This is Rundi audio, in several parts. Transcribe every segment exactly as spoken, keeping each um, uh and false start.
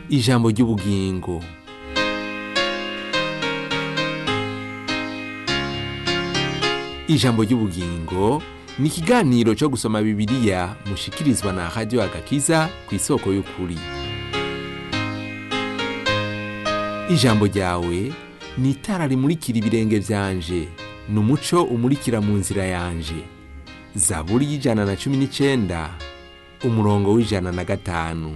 ijambo ry'ubugingo. Ijambo ry'ubugingo ni ikiganiro cyo gusoma Bibiliya mushikirizwa na Radio Agakiza ku isoko y'ukuri. Ijambo ryawe ni itara rimurikira ibirenge vyanje, ni umuco umurikira mu nzira yanje. Zaburi y'ijana na cumi n'icenda umurongo w'ijana na gatanu.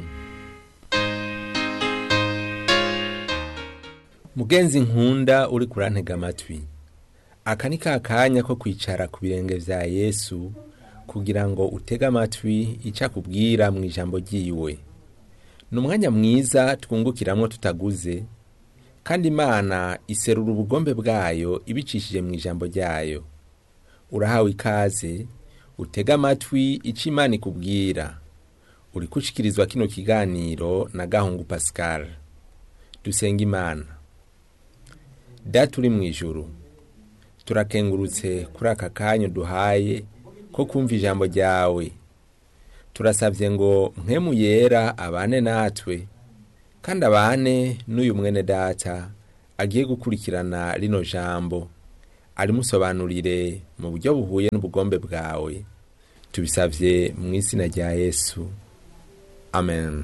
Mugenzi nkunda uri kurantega amatwi, aka ni ka kanya ko kwicara ku birenge vya Yesu kugira ngo utege amatwi ico akubwira mu ijambo ryiwe. Ni umwanya mwiza twungukiramwo tutaguze, kandi Imana iserura ubugombe bwayo ibicishije mu ijambo ryayo. Urahawe ikaze, utege amatwi ico Imana ikubwira. Uri kushikirizwa kino kiganiro na Gahungu Pascal. Dusenga Imana. Data uri mw'ijuru, turakengurutse kuri aka kanya duhaye ko kumva ijambo ryawe. Turasavye ngo mpwemu yera abane natwe, kandi abane n'uyu mwene data agiye gukurikirana rino jambo, arimusobanurire mu buryo buhuye n'ubugombe bwawe. Tubisavye mu izina rya Yesu, amen.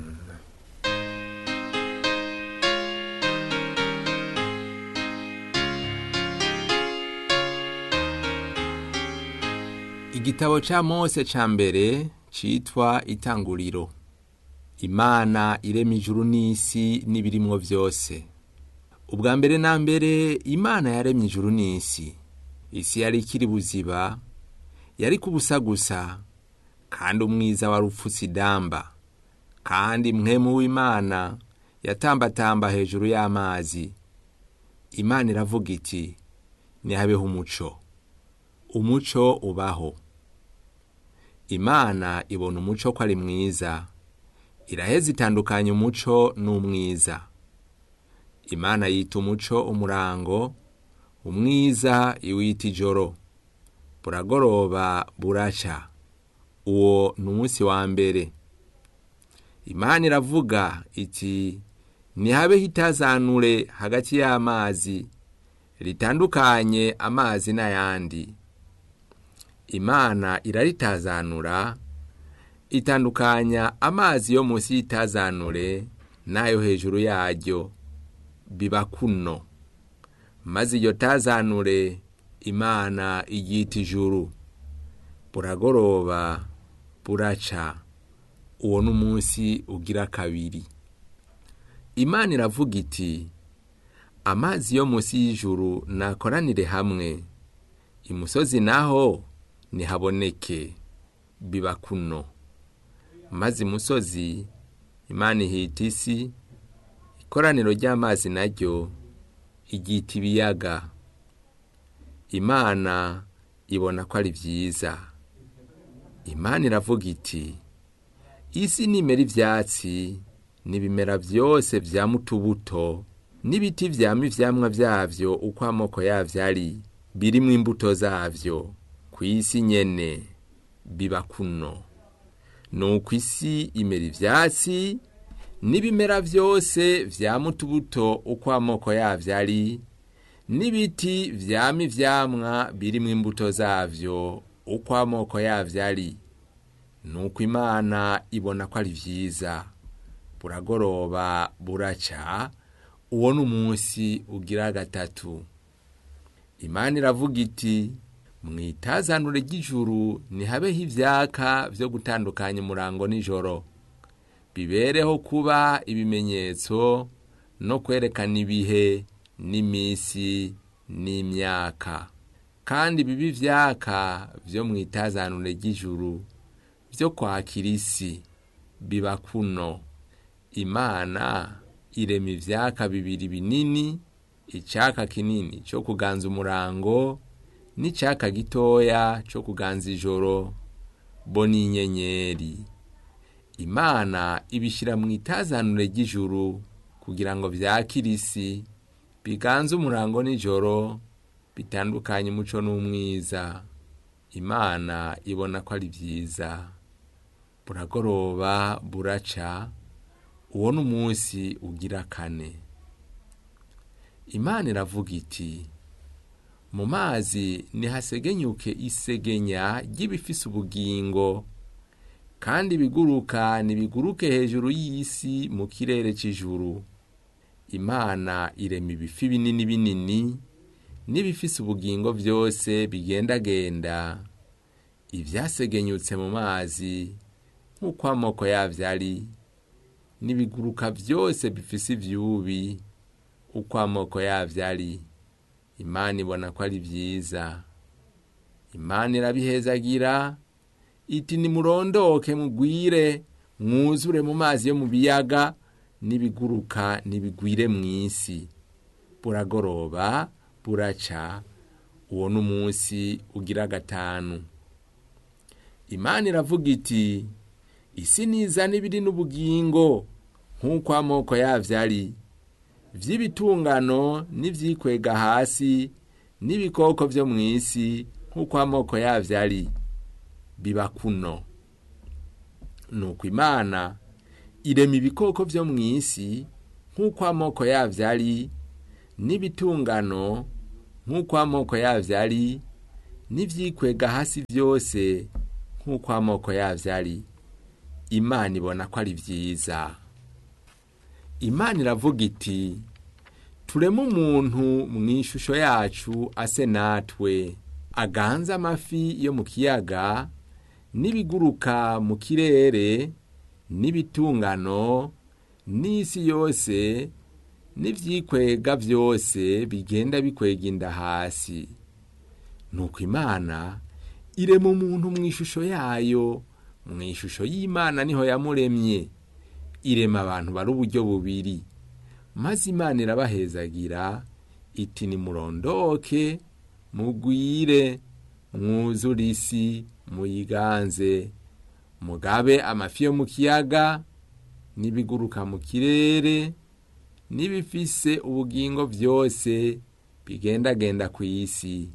Igitabo ca Mose ca mbere citwa Itanguriro. Imana irema ijuru n'isi n'ibirimwo vyose. Ubwa mbere na mbere Imana yaremye ijuru n'isi. Isi yari ikiri buziba, yari kubusa gusa, kandi umwiza wari upfutse idamba, kandi mpwemu w'Imana yatambatamba hejuru y'amazi. Imana iravuga iti, nihabeho umuco. Umuco ubaho. Imana ibona umuco ko ari mwiza, iraheza itandukanya umuco n'umwiza. Imana yita umuco umurango, umwiza iwita ijoro. Buragoroba buraca, uwo ni umunsi wa mbere. Imana iravuga iti, nihabeho itazanure hagati y'amazi, ritandukanye amazi n'ayandi. Imana iraritazanura, itandukanya amazi yo munsi y'itazanure n'ayo hejuru yaryo, biba kuno. Maze iyo tazanure Imana iyita ijuru. Buragoroba buraca, uwo n'umunsi ugira kabiri. Imana iravuga iti, amazi yo munsi y'ijuru nakoranire hamwe, imusozi naho nihaboneke, biba kuno. Maze imusozi Imana ihita isi, ikoraniro ry'amazi naryo iryita ibiyaga. Imana ibona ko ari vyiza. Imana iravuga iti, isi nimera ivyatsi n'ibimera vyose vyama utubuto, n'ibiti vyama ivyamwa vyavyo uko amoko yavyo ari, birimwo imbuto zavyo, kw'isi nyene, biba kuno. Nuko isi imera ivyatsi n'ibimera vyose vyama utubuto uko amoko yavyo ari, n'ibiti vyama ivyamwa birimwo imbuto zavyo uko amoko yavyo ari. Nuko Imana ibona ko ari vyiza. Buragoroba buraca, uwo n'umunsi ugira gatatu. Imana iravuga iti, mwitazanure ry'ijuru nihabeho ivyaka vyo gutandukanya umurango n'ijoro, bibereho kuba ibimenyetso no kwerekana ibihe n'imisi n'imyaka. Kandi bibi vyaka vyo mwitazanure ry'ijuru vyo kwakira isi, biba kuno. Imana irema ivyaka bibiri binini, icaka kinini cyo kuganza umurango n'icaka gitoya cyo kuganza ijoro bo n'inyenyeri. Imana ibishira mu itazanure ry'ijuru kugira ngo vyakire isi, biganze umurango n'ijoro, bitandukanye umuco n'umwiza. Imana ibona ko ari vyiza. Buragoroba buraca, uwo n'umunsi ugira kane. Imana iravuga iti, mu mazi nihasegenyuke isegenya ry'ibifise ubugingo, kandi ibiguruka nibiguruke hejuru y'isi mu kirere c'ijuru. Imana irema ibifi binini binini n'ibifise ubugingo vyose bigendagenda, ivyasegenyutse mu mazi nk'uko amoko yavyo ari, n'ibiguruka vyose bifise ivyubi uko amoko yavyo ari. Imana ibona ko ari vyiza. Imana irabihezagira iti, nimurondoke mugwire mwuzure mu mazi yo mu biyaga, n'ibiguruka nibigwire mw'isi. Buragoroba buraca, uwo n'umunsi ugira gatanu. Imana iravuga iti, isi nizana ibiri n'ubugingo nk'uko amoko yavyo ari, vy'ibitungano n'ivyikwega hasi, n'ibikoko vyo mw'isi nk'uko amoko yavyo ari, biba kuno. Nuko Imana irema ibikoko vyo mw'isi nk'uko amoko yavyo ari, n'ibitungano nk'uko amoko yavyo ari, n'ivyikwega hasi vyose nk'uko amoko yavyo ari. Imana ibona ko ari vyiza. Imana iravuga iti, tureme umuntu mw'ishusho yacu ase natwe, aganze amafi yo mu kiyaga, n'ibiguruka mu kirere, n'ibitungano, n'isi yose, n'ivyikwega vyose bigenda bikwega inda hasi. Nuko Imana irema umuntu mw'ishusho yayo, mw'ishusho y'Imana niho yamuremye. Irema abantu bari uburyo bubiri, maze Imana irabahezagira iti, nimurondoke mugwire mwuzure isi muyiganze, mugabe amafi yo mu kiyaga, n'ibiguruka mu kirere, n'ibifise ubugingo vyose bigendagenda kw'isi.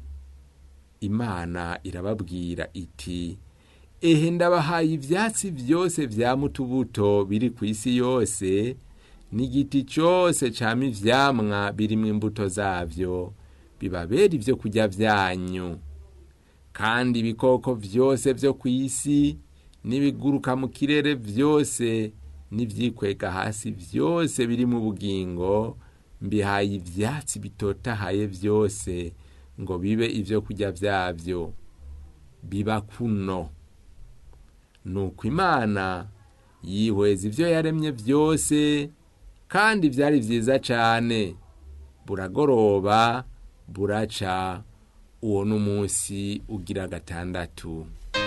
Imana irababwira iti, ehe ndabahaye ivyatsi vyose vya mutubuto biri kw'isi yose, n'igiti cose cama ivyamwa birimwo imbuto zavyo, bibabera ivyo kurya vyanyu. Kandi ibikoko vyose vyo kw'isi, n'ibiguruka mu kirere vyose, n'ivyikwega hasi vyose biri mu bugingo, mbihaye ivyatsi bitotahaye vyose ngo bibe ivyo kurya vyavyo, biba kuno. Nuko Imana yihweza ivyo yaremye vyose, kandi vyari vyiza cane. Buragoroba buraca, uwo n'umunsi ugira gatandatu.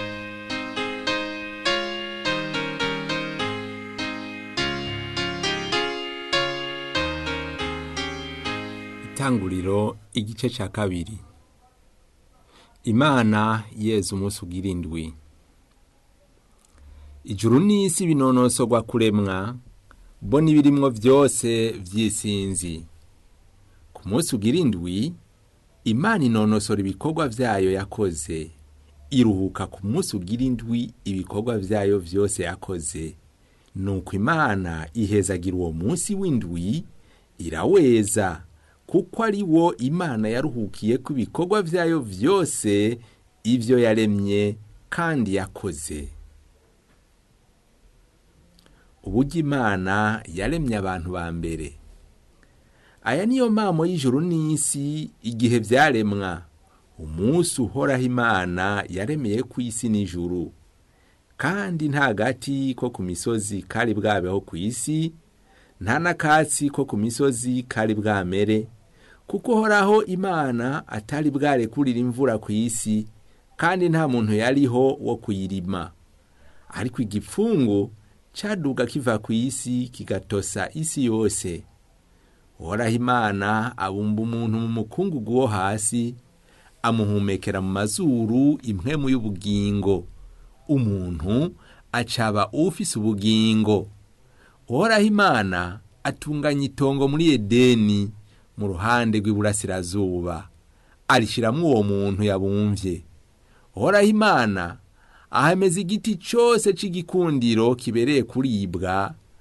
Itanguriro igice ca kabiri. Imana yeza umunsi ugira indwi. Ijuru n'isi binonosogwa kuremwa, bo n'ibirimwo vyose vy'isinzi. Ku munsi ugira indwi, Imana inonosora ibikorwa vyayo yakoze, iruhuka ku munsi ugira indwi ibikorwa vyayo vyose yakoze. Nuko Imana ihezagira uwo munsi w'indwi, iraweza, kuko ari wo Imana yaruhukiye ku bikorwa vyayo vyose ivyo yaremye kandi yakoze. Uburyo Imana yaremye abantu ba mbere. Aya niyo mamo y'ijuru n'isi igihe vyaremwa. Umunsi uhoraho Imana yaremeye ku isi n'ijuru. Kandi nta gati ko ku misozi kari bwabeho ku isi, nta n'akatsi ko ku misozi kari bwamere, kuko uhoraho Imana atari bwarekurira imvura ku isi, kandi nta muntu yariho wo kuyirima. Ariko igipfungu caduga kiva ku isi kigatosa isi yose. Uhoraho Imana abumba umuntu mu mukungugu wo hasi, amuhumekera mu mazuru impwemu y'ubugingo. Umuntu acaba ufise ubugingo. Uhoraho Imana atunganya itongo muri Edeni mu ruhande rw'iburasirazuba, arishiramwo uwo muntu yabumvye. Uhoraho Imana ahameza igiti cose c'igikundiro kibereye kuribwa,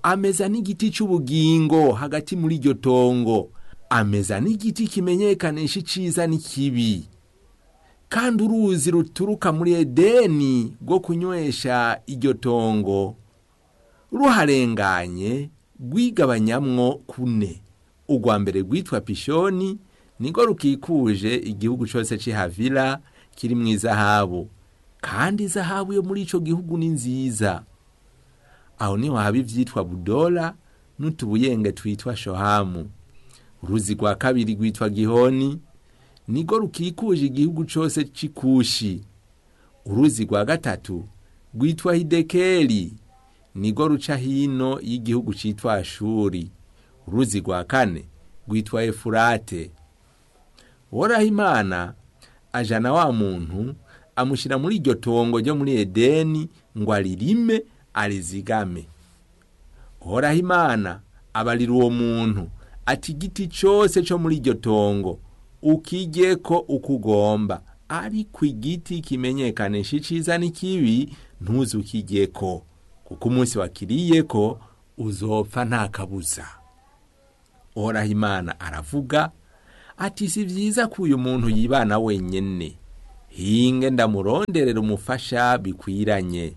ameza n'igiti c'ubugingo hagati muri iryo tongo, ameza n'igiti kimenyekanisha iciza n'ikibi. Kandi uruzi ruturuka muri Edeni rwo kunywesha iryo tongo ruharenganye rwigabanyamwo kune. Urwa mbere rwitwa Pishoni, nirwo rukikuje igihugu cose c'i Havila kiri mw'izahabu, kandi izahabu yo muri ico gihugu ni nziza. Aho niho haba ivyitwa Budola n'utubuyenge twitwa Shohamu. Uruzi rwa kabiri rwitwa Gihoni, nirwo rukikuje igihugu cose c'Ikushi. Uruzi rwa gatatu rwitwa Hidekeli, nirwo ruca hino y'igihugu citwa Ashuri. Uruzi rwa kane rwitwa Efurate. Uhoraho Imana ajana wa muntu amushira muri iryo tongo ryo muri Edeni ngo aririme arizigame. Uhoraho Imana abarira uwo muntu ati igiti cose co muri iryo tongo ukijyeko ukugomba, ariko igiti kimenyekanisha iciza n'ikibi ntuzukijyeko, kuko umunsi wakiriyeko uzopfa nta kabuza. Uhoraho Imana aravuga ati si vyiza ko uyu muntu yibana wenyene, hinge ndamuronderera umufasha bikwiranye.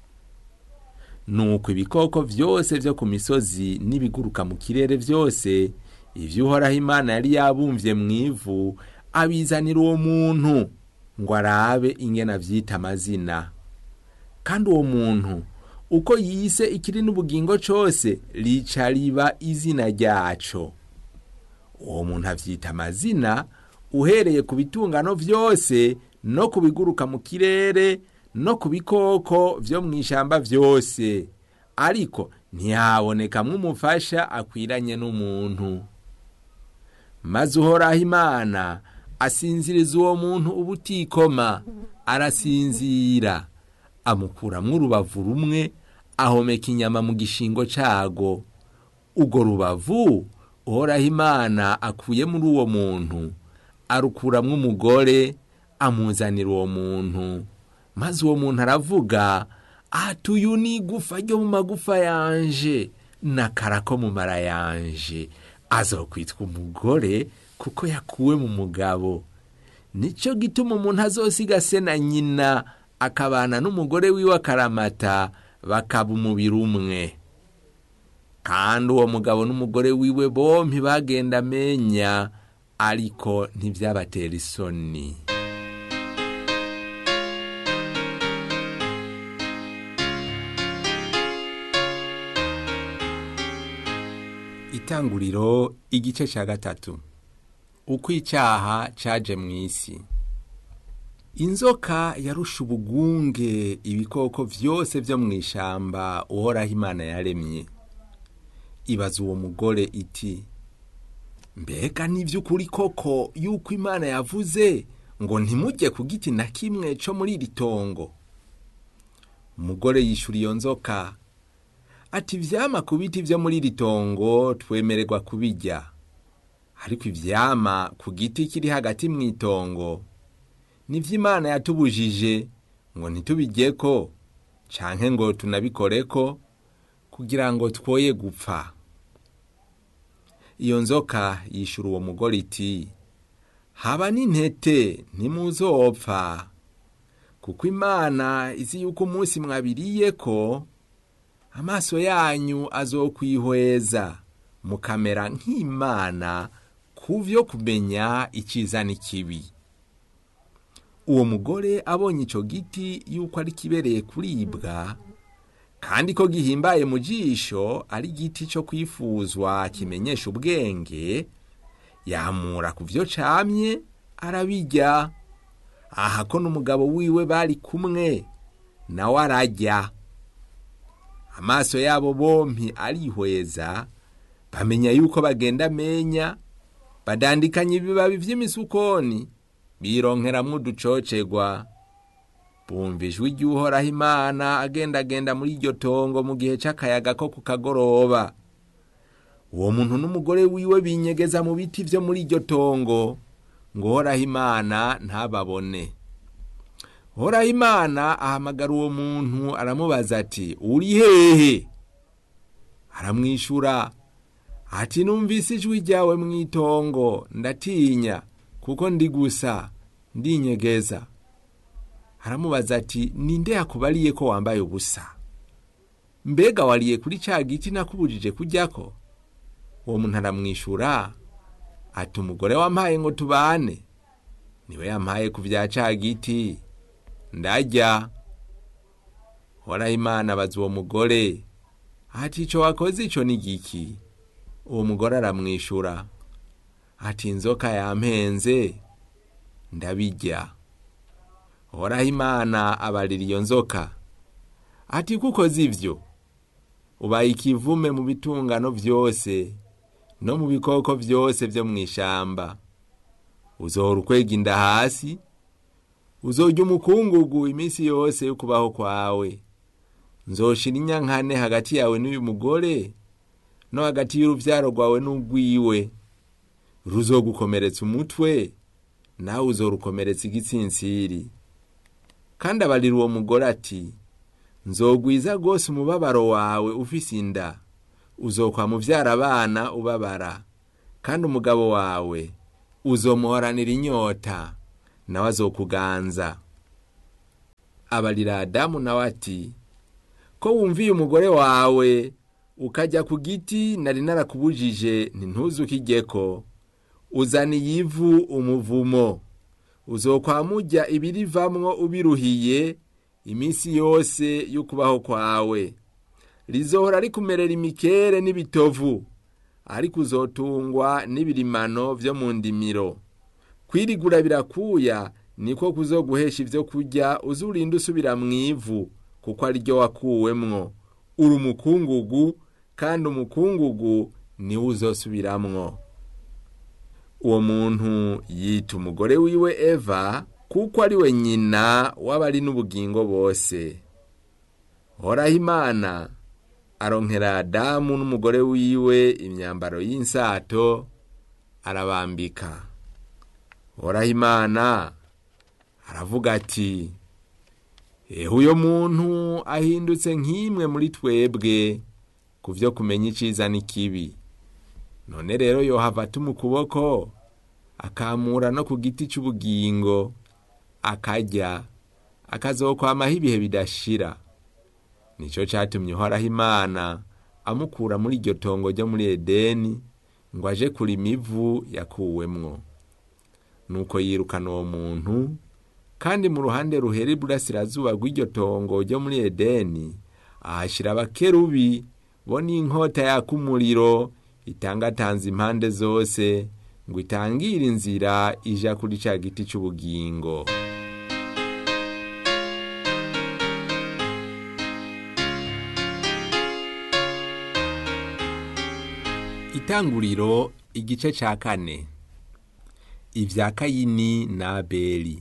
Nuko ibikoko vyose vyo ku misozi n'ibiguruka mu kirere vyose, ivyo Uhoraho Imana yari yabumvye mw'ivu, abizanira uwo muntu ngo arabe ingene avyita amazina. Kandi uwo muntu uko yise ikiri n'ubugingo cose rica riba izina ryaco. Uwo muntu avyita amazina uhereye ku bitungano vyose no ku biguruka mu kirere no ku bikoko vyo mw'ishamba vyose, ariko ntihabonekamwo umufasha akwiranye n'umuntu. Maze Uhoraho Imana asinziriza uwo muntu ubutikoma, arasinzira, amukuramwo urubavu rumwe, ahomeka inyama mu gishingo cago. Urwo rubavu Uhoraho Imana akuye muri uwo muntu arukuramwo umugore, amuzanira uwo muntu. Maze uwo muntu aravuga ati uyu ni igufa ryo mu magufa yanje n'akara ko mu mara yanje, azokwitwa umugore kuko yakuwe mu mugabo. Nico gituma umuntu azosiga se na nyina akabana n'umugore wiwe akaramata, bakaba umubiri umwe. Kandi uwo mugabo n'umugore wiwe bompi bagenda amenya, ariko ntivyabatera isoni. Itanguriro igice ca gatatu. Uko icyaha caje mw'isi. Inzoka yarusha ubugunge ibikoko vyose vyo mw'ishamba Uhoraho Imana yaremye. Ibaza uwo mugore iti, mbega n'ivy'ukuri koko yuko Imana yavuze ngo ntimurye ku giti na kimwe co muri iri tongo? Umugore yishura iyo nzoka ati, ivyama ku biti vyo muri iri tongo twemererwa kubirya, ariko ivyama ku giti kiri hagati mw'itongo nivyo Imana yatubujije ngo ntitubiryeko canke ngo tunabikoreko, kugira ngo twoye gupfa. Iyo nzoka yishura uwo mugore iti, haba n'intete ntimuzopfa, kuko Imana izi yuko umunsi mwabiriyeko amaso yanyu azokwihweza, mukamera nk'Imana kuvyo kumenya iciza n'ikibi. Uwo mugore abonye ico giti yuko ari kibereye kuribwa, kandi ko gihimbaye mu jisho, ari giti co kwifuzwa kimenyesha ubwenge, yamura kuvyo camye arabirya. Aha ko n'umugabo wiwe bari kumwe nawe ararya. Amaso yabo bompi arihweza, bamenya yuko bagenda amenya, badandikanya ibibabi vy'imisukoni, bironkeramwo uducocegwa. Bumva ijwi ry'Uhoraho Imana agendagenda muri iryo tongo mu gihe c'akayaga ko ku kagoroba. Uwo muntu n'umugore wiwe binyegeza mu biti vyo muri iryo tongo, ngo Uhoraho Imana ntababone. Uhoraho Imana ahamagara uwo muntu aramubaza ati, uri hehe? aramwishura ati numvise ijwi ryawe mw'itongo ndatinya kuko ndi gusa ndinyegeza. Aramubaza ati ninde yakubariye ko wambaye ubusa? Mbega wariye kuri ca giti nakubujije kujyako? Uwo muntu aramwishura ati umugore wampaye ngo tubane niwe yampaye ku vya ca giti ndarya. Uhoraho Imana abaza uwo mugore ati ico wakoze ico ni giki? Uwo mugore aramwishura ati inzoka yampenze ndabirya. Uhoraho Imana abarira iyo nzoka ati kuko zivyo ubaye ikivume mu bitungano vyose no mu bikoko vyose vyo mw'ishamba. Uzohora ukwega inda hasi, uzorya umukungugu iminsi yose yo kubaho kwawe. Nzoshira inyankane hagati yawe n'uyu mugore no hagati y'uruvyaro rwawe n'urwiwe. Ruzogukomeretsa umutwe nawe uzorukomeretsa igitsinsiri. Kandi abarira uwo mugore ati nzogwiza gose umubabaro wawe ufise inda, uzokwa muvyara abana ubabara, kandi umugabo wawe uzomuhoranira inyota nawe azokuganza. Abarira Adamu nawe ati ko wumviye umugore wawe ukajya ku giti nari narakubujije ntintuzukijyeko, uzaniye ivu umuvumo, uzokwamurya ibirivamwo ubiruhiye iminsi yose y'ukubaho kwawe. Rizohora rikumerera imikere n'ibitovu, ariko uzotungwa n'ibirimano vyo mu ndimiro. Kwirigura birakuya niko kuzoguhesha ivyo kurya, uzurinda usubira mw'ivu kuko ari ryo wakuwemwo. Uri umukungugu kandi umukungugu niwe uzosubiramwo. Uwo muntu yita umugore wiwe Eva kuko ari we nyina w'abari n'ubugingo bose. Uhoraho Imana aronkera Adamu n'umugore wiwe imyambaro y'insato arabambika. Uhoraho Imana aravuga ati ehe uyo muntu ahindutse nk'imwe muri twebwe kuvyo kumenya iciza n'ikibi. None rero yohava atuma ukuboko akamura no ku giti c'ubugingo akarya, akazokwamaho ibihe bidashira. Nico catumye Uhoraho Imana amukura muri iryo tongo ryo muri Edeni ngo aje kurima ivu yakuwemwo. Nuko yirukana uwo muntu, kandi mu ruhande ruhera iburasirazuba rw'iryo tongo ryo muri Edeni ahashira abakerubi bo n'inkota yaka umuriro itangatanze impande zose ngo itangire inzira ija kuri ca giti c'ubugingo. Itanguriro igice ca kane. Ivya Kayini na Abeli.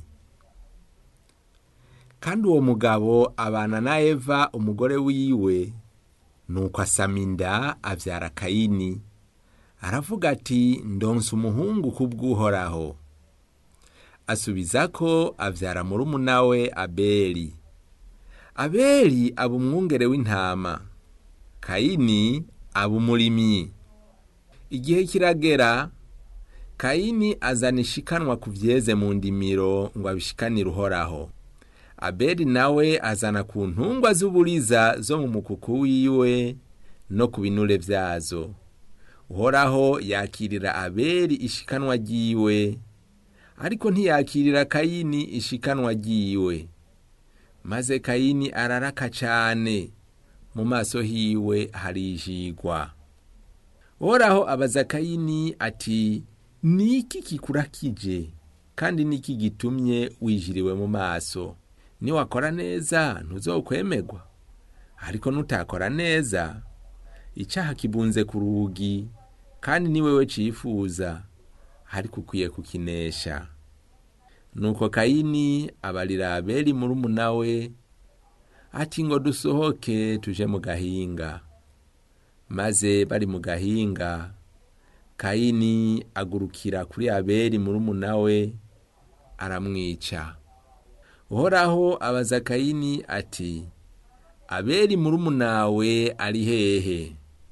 Kandi uwo mugabo abana na Eva umugore wiwe, nuko asama inda avyara Kayini. Aravuga ati ndonse umuhungu kubw'Uhoraho. Asubizako avyara murumuna we Abeli. Abeli aba umwungere w'intama, Kayini aba umurimyi. Igihe kiragera, Kayini azana ishikanwa ku vyeze mu ndimiro ngo abishikanire Uhoraho. Abeli nawe azana ku ntungwa z'uburiza zo mu mukuku wiwe no ku binure vyazo. Uhoraho yakirira Abeli ishikanwa ryiwe, ariko ntiyakirira Kayini ishikanwa ryiwe. Maze Kayini araraka cane, mu maso hiwe harijigwa. Uhoraho abaza Kayini ati niki kikurakije kandi niki gitumye wijiriwe mu maso? Niwakora neza ntuzokwemerwa, ariko nutakora neza icaha kibunze ku rugi, kandi ni wewe cifuza, ariko ukwiye kukinesha. Nuko Kayini abarira Abeli murumuna we ati ngo dusohoke tuje mu gahinga. Maze bari mu gahinga, Kayini agurukira kuri Abeli murumuna we aramwica. Uhoraho abaza Kayini ati Abeli murumuna we ari hehe?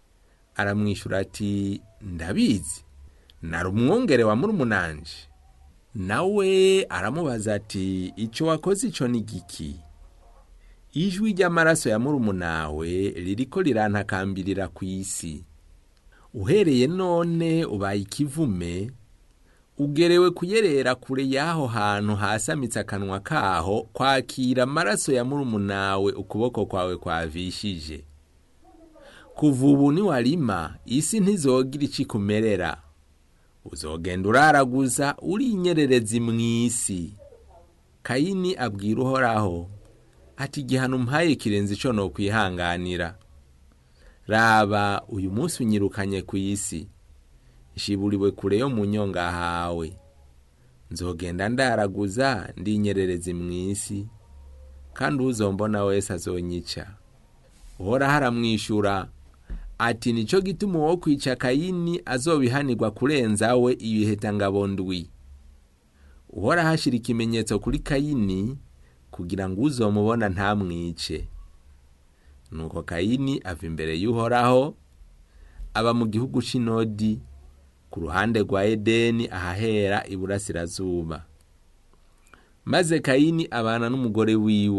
aramwishyura ati ndabizi, nari umwungere wa murumunanje. Nawe aramubaza ati icyo wakoze icyo ni giki? Ijwi ry'amaraso ya murumunawe ririko rirantakambirira ku isi. Uhereye none ubaye ikivume, ugerewe kuyerera kure y'aho hantu hasamitse akanwa kaho kwakira amaraso ya murumunawe ukuboko kwawe kwavishije. Kuva ubu niwarima, isi ntizogira icikumerera. Uzogenda uraraguza uri inyererezi mw'isi. Kayini abwira Uhoraho ati igihano umpaye kirenze ico no kwihanganira. Raba uyu munsi unyirukanye ku isi, ishiburiwe kure yo mu nyonga hawe. Nzogenda ndaraguza ndi inyererezi mw'isi, kandi uzombona wese azonyica. Uhoraho aramwishyura ati nico gituma uwo kwica Kayini azobihanirwa kurenza we ibiheta ndwi. Uhoraho ashira ikimenyetso kuri Kayini kugira ngo uzomubona ntamwice. Nuko Kayini ava imbere y'Uhoraho, aba mu gihugu c'Inodi ku ruhande rwa Edeni ahahera iburasirazuba. Maze Kayini abana n'umugore wiwe.